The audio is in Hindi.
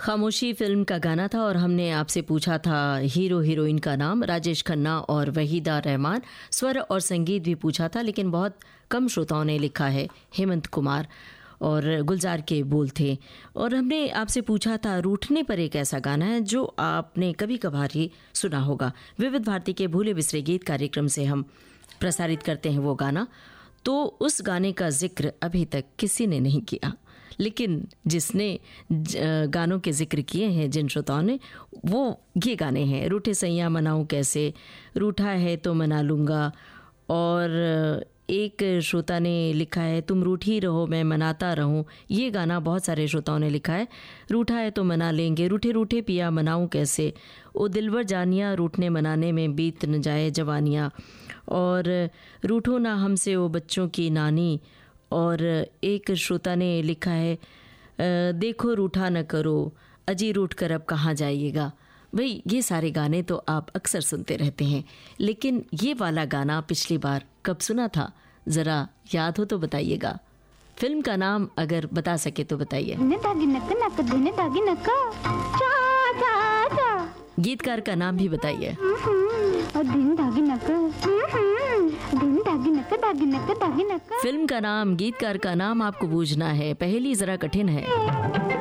खामोशी फिल्म का गाना था और हमने आपसे पूछा था हीरो हीरोइन का नाम। राजेश खन्ना और वहीदा रहमान। स्वर और संगीत भी पूछा था, लेकिन बहुत कम श्रोताओं ने लिखा है। हेमंत कुमार और गुलजार के बोल थे। और हमने आपसे पूछा था रूठने पर एक ऐसा गाना है जो आपने कभी कभार ही सुना होगा। विविध भारती के भूले बिसरे गीत कार्यक्रम से हम प्रसारित करते हैं वो गाना। तो उस गाने का जिक्र अभी तक किसी ने नहीं किया, लेकिन जिसने गानों के जिक्र किए हैं जिन श्रोताओं ने, वो ये गाने हैं। रूठे सैया मनाऊं कैसे, रूठा है तो मना लूँगा, और एक श्रोता ने लिखा है तुम रूठी रहो मैं मनाता रहूं। ये गाना बहुत सारे श्रोताओं ने लिखा है। रूठा है तो मना लेंगे, रूठे रूठे पिया मनाऊं कैसे, ओ दिलवर जानिया रूठने मनाने में बीत न जाए जवानियाँ, और रूठो ना हमसे ओ बच्चों की नानी। और एक श्रोता ने लिखा है देखो रूठा न करो अजी रूठ कर अब कहाँ जाइएगा। भाई ये सारे गाने तो आप अक्सर सुनते रहते हैं, लेकिन ये वाला गाना पिछली बार कब सुना था, ज़रा याद हो तो बताइएगा। फिल्म का नाम अगर बता सके तो बताइए। गीतकार का नाम भी बताइए। फिल्म का नाम, गीतकार का नाम आपको बूझना है। पहेली ज़रा कठिन है।